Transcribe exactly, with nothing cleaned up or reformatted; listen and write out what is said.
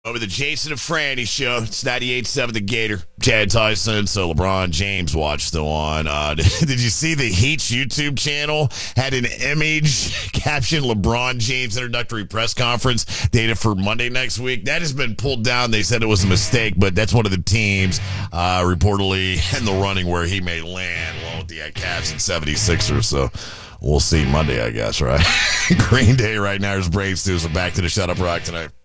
Over the Jason and Franny show. It's ninety-eight point seven The Gator. Chad Tyson. So LeBron James watched the one. Uh, did you see the Heat's YouTube channel had an image captioned LeBron James introductory press conference dated for Monday next week? That has been pulled down. They said it was a mistake, but that's one of the teams uh, reportedly in the running where he may land along with the uh, Cavs and seventy-sixers. So we'll see Monday, I guess, right? Green Day right now is Braves too. So back to the Shut Up Rock tonight.